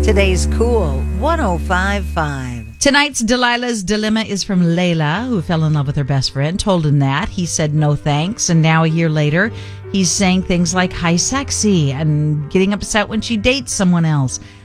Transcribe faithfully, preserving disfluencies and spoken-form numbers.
Today's Cool one oh five point five. Tonight's Delilah's Dilemma is from Layla, who fell in love with her best friend, told him that. He said no thanks, and now a year later, he's saying things like, hi, sexy, and getting upset when she dates someone else.